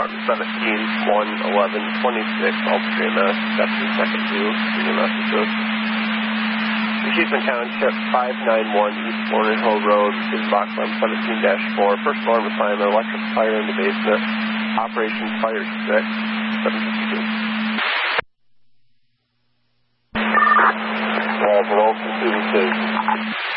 7-1-11-26, all three MS, Deputy Second 2, senior messages. Hughesman Township, 591 East Florida Hill Road, is box line 17-4. First alarm assignment, electric fire in the basement. Operation Fire 6, 752.